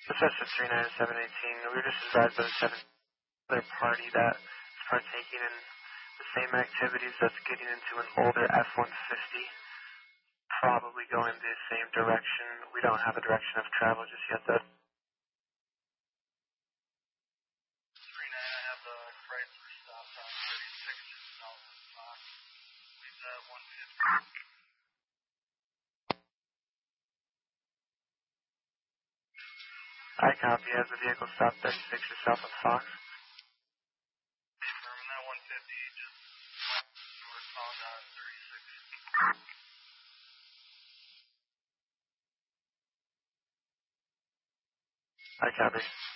Assessment 39718, we were just advised by the 7th other party that is partaking in the same activities that's getting into an older F-150, probably going the same direction. We don't have a direction of travel just yet, though. 39, I have the Chrysler stopped on 36 just south of Fox. Leave that 150. I copy as the vehicle stopped 36 just south of Fox. Confirming that 150 just northbound on 36. I copy.